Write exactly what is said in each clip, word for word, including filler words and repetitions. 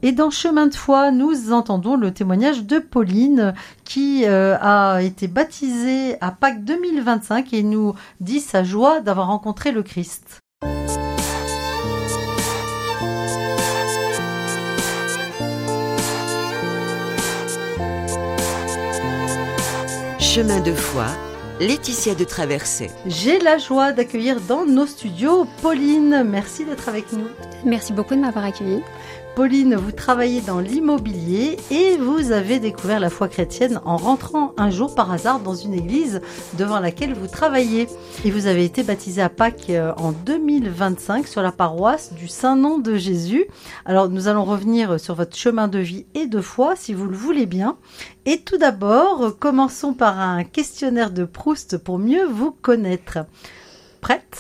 Et dans Chemin de foi, nous entendons le témoignage de Pauline qui euh, a été baptisée à Pâques deux mille vingt-cinq et nous dit sa joie d'avoir rencontré le Christ. Chemin de foi, Laetitia de Traversée. J'ai la joie d'accueillir dans nos studios Pauline. Merci d'être avec nous. Merci beaucoup de m'avoir accueillie. Pauline, vous travaillez dans l'immobilier et vous avez découvert la foi chrétienne en rentrant un jour par hasard dans une église devant laquelle vous travaillez. Et vous avez été baptisée à Pâques en deux mille vingt-cinq sur la paroisse du Saint-Nom de Jésus. Alors nous allons revenir sur votre chemin de vie et de foi si vous le voulez bien. Et tout d'abord, commençons par un questionnaire de Proust pour mieux vous connaître. Prête ?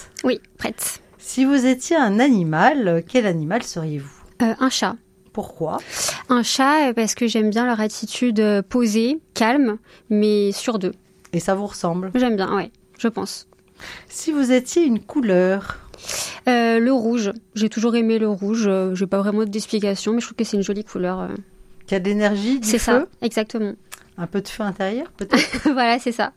Oui, prête. Si vous étiez un animal, quel animal seriez-vous ? Euh, un chat. Pourquoi ? Un chat parce que j'aime bien leur attitude posée, calme, mais sûre d'eux. Et ça vous ressemble ? J'aime bien, ouais, je pense. Si vous étiez une couleur ? euh, Le rouge. J'ai toujours aimé le rouge. Euh, j'ai pas vraiment d'explication, mais je trouve que c'est une jolie couleur. Euh. Qui a de l'énergie, du c'est feu ? C'est ça, exactement. Un peu de feu intérieur, peut-être ? Voilà, c'est ça.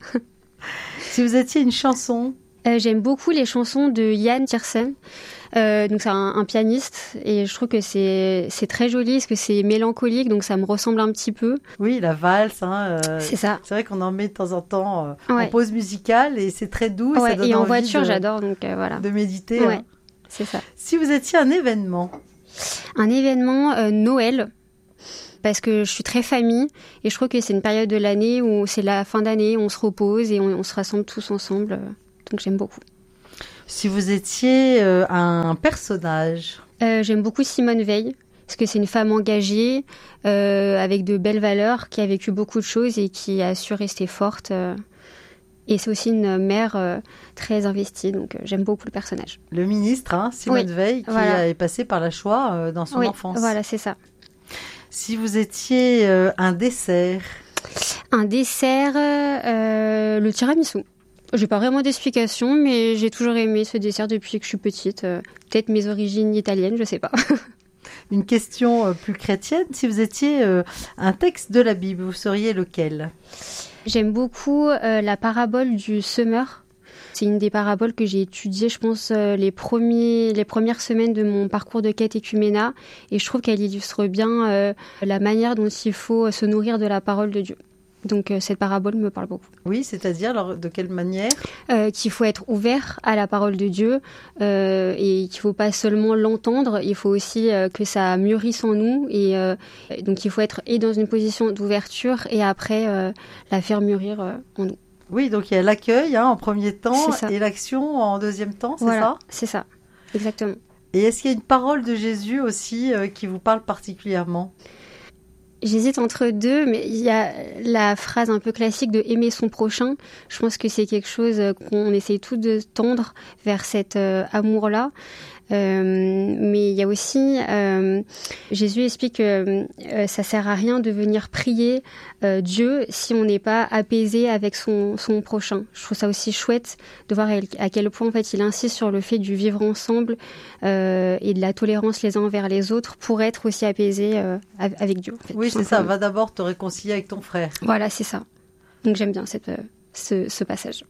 Si vous étiez une chanson ? euh, J'aime beaucoup les chansons de Yann Tiersen. Euh, donc c'est un, un pianiste et je trouve que c'est c'est très joli parce que c'est mélancolique, donc ça me ressemble un petit peu. Oui, la valse, hein, euh, c'est ça. C'est vrai qu'on en met de temps en temps euh, ouais. en pause musicale et c'est très doux. Et, ouais, ça donne et en envie voiture, de, j'adore, donc euh, voilà. De méditer. Ouais, hein. C'est ça. Si vous étiez un événement, un événement euh, Noël. Parce que je suis très famille et je trouve que c'est une période de l'année où c'est la fin d'année, on se repose et on, on se rassemble tous ensemble. Donc j'aime beaucoup. Si vous étiez euh, un personnage, euh, j'aime beaucoup Simone Veil parce que c'est une femme engagée euh, avec de belles valeurs qui a vécu beaucoup de choses et qui a su rester forte. Euh, et c'est aussi une mère euh, très investie, donc euh, j'aime beaucoup le personnage. Le ministre, hein, Simone oui, Veil, qui voilà. est passé par la Shoah euh, dans son oui, enfance. Voilà, c'est ça. Si vous étiez euh, un dessert, un dessert, euh, le tiramisu. J'ai pas vraiment d'explication, mais j'ai toujours aimé ce dessert depuis que je suis petite. Euh, peut-être mes origines italiennes, je sais pas. Une question euh, plus chrétienne. Si vous étiez euh, un texte de la Bible, vous seriez lequel ? J'aime beaucoup euh, la parabole du semeur. C'est une des paraboles que j'ai étudiées, je pense, euh, les, premiers, les premières semaines de mon parcours de catéchuménat. Et je trouve qu'elle illustre bien euh, la manière dont il faut se nourrir de la parole de Dieu. Donc euh, cette parabole me parle beaucoup. Oui, c'est-à-dire alors, de quelle manière ? euh, Qu'il faut être ouvert à la parole de Dieu euh, et qu'il ne faut pas seulement l'entendre, il faut aussi euh, que ça mûrisse en nous. Et euh, donc il faut être et dans une position d'ouverture et après euh, la faire mûrir euh, en nous. Oui, donc il y a l'accueil hein, en premier temps C'est ça. Et l'action en deuxième temps, c'est voilà, ça ? C'est ça, exactement. Et est-ce qu'il y a une parole de Jésus aussi euh, qui vous parle particulièrement ? J'hésite entre deux, mais il y a la phrase un peu classique de aimer son prochain. Je pense que c'est quelque chose qu'on essaye tous de tendre vers cet euh, amour-là. Euh, mais il y a aussi, euh, Jésus explique que euh, ça sert à rien de venir prier euh, Dieu si on n'est pas apaisé avec son, son prochain. Je trouve ça aussi chouette de voir à quel point en fait il insiste sur le fait du vivre ensemble euh, et de la tolérance les uns envers les autres pour être aussi apaisé euh, avec Dieu. En fait, oui, c'est ça. Va d'abord te réconcilier avec ton frère. Voilà, c'est ça. Donc j'aime bien cette, ce, ce passage.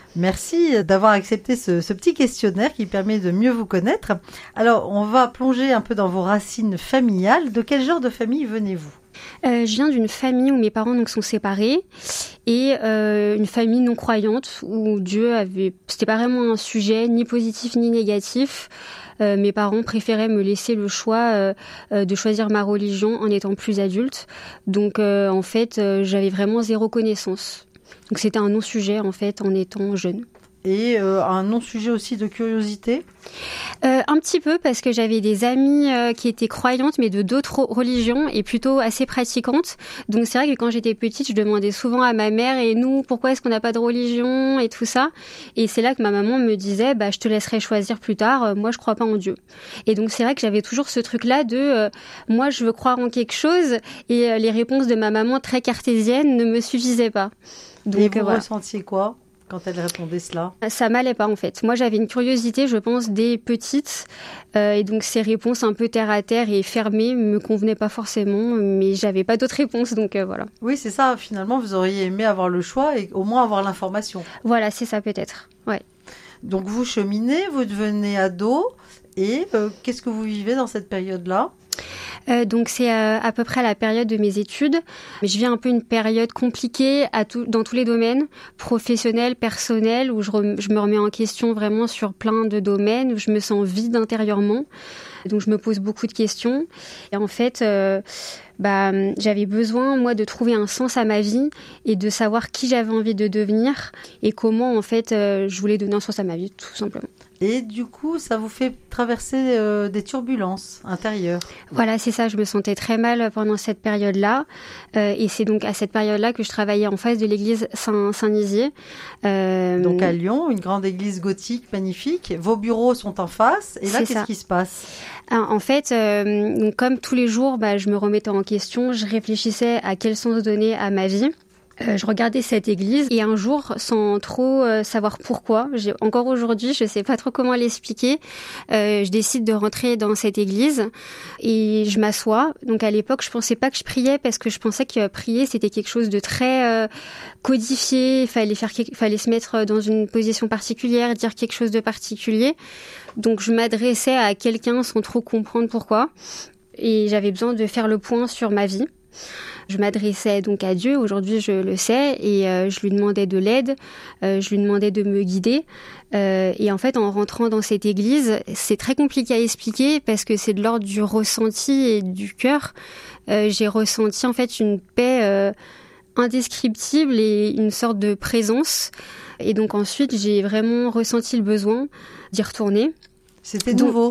Merci d'avoir accepté ce, ce petit questionnaire qui permet de mieux vous connaître. Alors, on va plonger un peu dans vos racines familiales. De quel genre de famille venez-vous ? euh, Je viens d'une famille où mes parents donc, sont séparés et euh, une famille non croyante où Dieu avait... C'était pas vraiment un sujet ni positif ni négatif. Euh, mes parents préféraient me laisser le choix euh, euh, de choisir ma religion en étant plus adulte. Donc, euh, en fait, euh, j'avais vraiment zéro connaissance. Donc c'était un non-sujet en fait en étant jeune. Et euh, un non-sujet aussi de curiosité ? euh, Un petit peu parce que j'avais des amies euh, qui étaient croyantes mais de d'autres religions et plutôt assez pratiquantes. Donc c'est vrai que quand j'étais petite, je demandais souvent à ma mère et nous pourquoi est-ce qu'on n'a pas de religion et tout ça. Et c'est là que ma maman me disait bah je te laisserai choisir plus tard. Euh, moi je crois pas en Dieu. Et donc c'est vrai que j'avais toujours ce truc-là de euh, moi je veux croire en quelque chose et euh, les réponses de ma maman très cartésiennes ne me suffisaient pas. Donc, et vous voilà. ressentiez quoi ? quand elle répondait cela? Ça m'allait pas, en fait. Moi, j'avais une curiosité, je pense, dès petite. Euh, et donc, ces réponses un peu terre à terre et fermées me convenaient pas forcément, mais j'avais pas d'autres réponses, donc euh, voilà. Oui, c'est ça. Finalement, vous auriez aimé avoir le choix et au moins avoir l'information. Voilà, c'est ça peut-être. Ouais. Donc, vous cheminez, vous devenez ado. Et euh, qu'est-ce que vous vivez dans cette période-là? Euh, donc c'est euh, à peu près à la période de mes études. Mais je vis un peu une période compliquée à tout, dans tous les domaines, professionnels, personnels, où je, re, je me remets en question vraiment sur plein de domaines, où je me sens vide intérieurement. Donc je me pose beaucoup de questions. Et en fait, euh, bah, j'avais besoin, moi, de trouver un sens à ma vie et de savoir qui j'avais envie de devenir et comment, en fait, euh, je voulais donner un sens à ma vie, tout simplement. Et du coup, ça vous fait traverser euh, des turbulences intérieures. Voilà, c'est ça. Je me sentais très mal pendant cette période-là. Euh, et c'est donc à cette période-là que je travaillais en face de l'église Saint- Saint-Nizier. Euh... Donc à Lyon, une grande église gothique magnifique. Vos bureaux sont en face. Et là, qu'est-ce ça. qui se passe? Alors, en fait, euh, donc, comme tous les jours, bah, je me remettais en question. Je réfléchissais à quel sens donner à ma vie. Euh, je regardais cette église et un jour, sans trop euh, savoir pourquoi, j'ai, encore aujourd'hui, je sais pas trop comment l'expliquer, euh, je décide de rentrer dans cette église et je m'assois. Donc à l'époque, je pensais pas que je priais parce que je pensais que prier, c'était quelque chose de très euh, codifié. Il fallait faire, il fallait se mettre dans une position particulière, dire quelque chose de particulier. Donc je m'adressais à quelqu'un sans trop comprendre pourquoi. Et j'avais besoin de faire le point sur ma vie. Je m'adressais donc à Dieu, aujourd'hui je le sais, et euh, je lui demandais de l'aide, euh, je lui demandais de me guider. Euh, et en fait, en rentrant dans cette église, c'est très compliqué à expliquer parce que c'est de l'ordre du ressenti et du cœur. Euh, j'ai ressenti en fait une paix euh, indescriptible et une sorte de présence. Et donc ensuite, j'ai vraiment ressenti le besoin d'y retourner. C'était nouveau.